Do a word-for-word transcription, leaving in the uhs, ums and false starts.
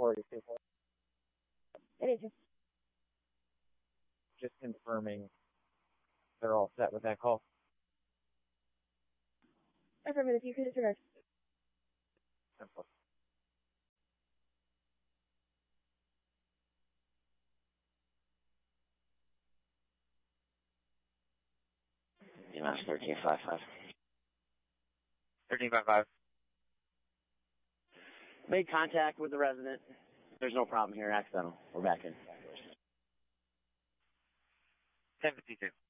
authority two four. It is you. Just confirming they're all set with that call. Affirmative, you can disregard. Simple. E M S thirteen five five. thirteen five five. Made contact with the resident. There's no problem here. Accidental. We're back in. ten fifty-two.